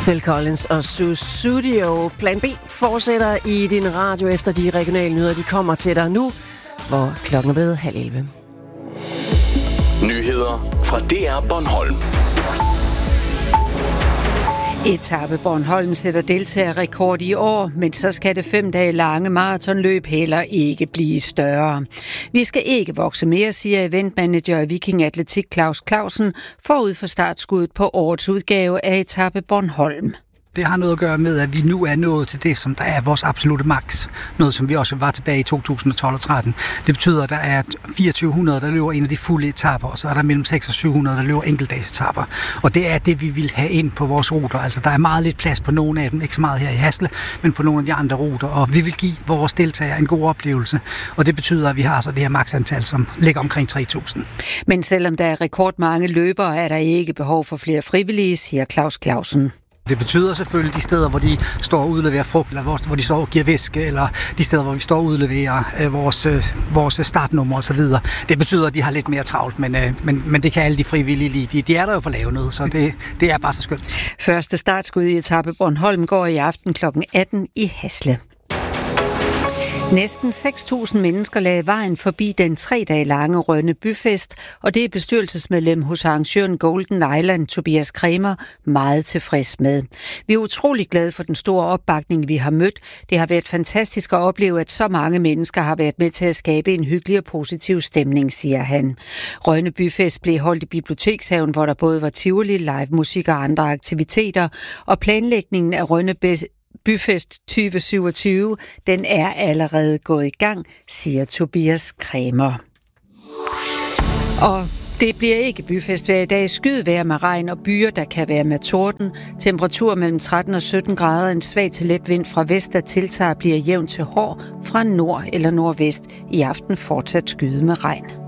Phil Collins og Sussudio. Plan B fortsætter i din radio efter de regionale nyheder. De kommer til dig nu, hvor klokken er blevet 10:30. Nyheder fra DR Bornholm. Etape Bornholm sætter deltagerrekord i år, men så skal det 5 dage lange maratonløb heller ikke blive større. Vi skal ikke vokse mere, siger eventmanager i Viking Atletik Claus Clausen, forud for startskuddet på årets udgave af Etape Bornholm. Det har noget at gøre med, at vi nu er nået til det, som der er vores absolute max. Noget, som vi også var tilbage i 2012 og 13. Det betyder, at der er 2400, der løber en af de fulde etaper, og så er der mellem 600 og 700, der løber enkeltdagsetaper. Og det er det, vi vil have ind på vores ruter. Altså, der er meget lidt plads på nogle af dem, ikke så meget her i Hasle, men på nogle af de andre ruter. Og vi vil give vores deltagere en god oplevelse. Og det betyder, at vi har så det her maksantal, som ligger omkring 3000. Men selvom der er rekordmange løbere, er der ikke behov for flere frivillige, siger Claus Clausen. Det betyder selvfølgelig de steder, hvor de står og udleverer frugt, eller hvor de står og giver væske, eller de steder, hvor vi står og udleverer vores startnummer osv. Det betyder, at de har lidt mere travlt, men det kan alle de frivillige lide. De er der jo for lave noget, så det er bare så skønt. Første startskud i Etape Bornholm går i aften kl. 18 i Hasle. Næsten 6.000 mennesker lagde vejen forbi den 3 dage lange Rønne Byfest, og det er bestyrelsesmedlem hos arrangøren Golden Island, Tobias Kremer, meget tilfreds med. Vi er utrolig glade for den store opbakning, vi har mødt. Det har været fantastisk at opleve, at så mange mennesker har været med til at skabe en hyggelig og positiv stemning, siger han. Rønne Byfest blev holdt i Bibliotekshaven, hvor der både var tivoli, live musik og andre aktiviteter, og planlægningen af Rønne Byfest 2027, den er allerede gået i gang, siger Tobias Kremer. Og det bliver ikke byfest hver i dag. Skydevejr med regn og byer, der kan være med torden. Temperatur mellem 13 og 17 grader. En svag til let vind fra vest, der tiltager, bliver jævnt til hård fra nord eller nordvest. I aften fortsat skyde med regn.